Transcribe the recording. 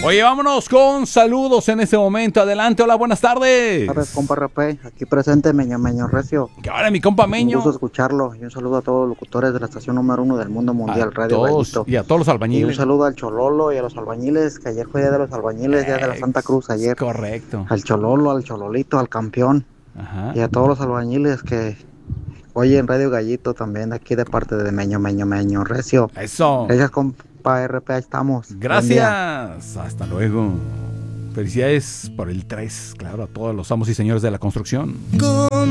Oye, vámonos con saludos en este momento. Adelante, hola, buenas tardes. ¿Sabes, compa RP? Aquí presente, Meño Recio. ¿Qué hora, mi compa Un Meño? gusto escucharlo y un saludo a todos los locutores de la estación número 1 del mundo mundial, Radio Gallito. Y a todos los Y un albañiles. saludo al Chololo y a los albañiles, que ayer fue día de los albañiles, día de la Santa Cruz ayer. Correcto. Al Chololo, al Chololito, al campeón. Ajá. Y a todos los albañiles que oyen Radio Gallito también, aquí de parte de Meño Recio. Eso. Gracias, compa RP, ahí estamos. Gracias. Hasta luego. Felicidades por el 3, claro, a todos los amos y señores de la construcción.